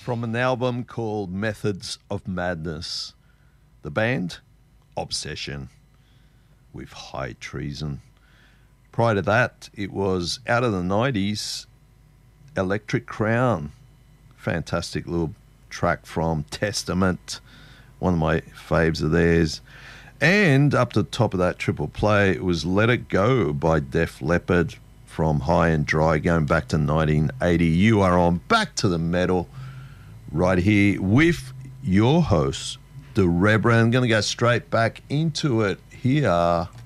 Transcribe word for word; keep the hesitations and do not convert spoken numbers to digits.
from an album called Methods of Madness. The band, Obsession, with High Treason. Prior to that, it was out of the nineties, Electric Crown. Fantastic little track from Testament, one of my faves of theirs. And up the top of that triple play, it was Let It Go by Def Leppard from High and Dry, going back to nineteen eighty. You are on Back to the Metal right here with your host, The Reverend. I'm going to go straight back into it here.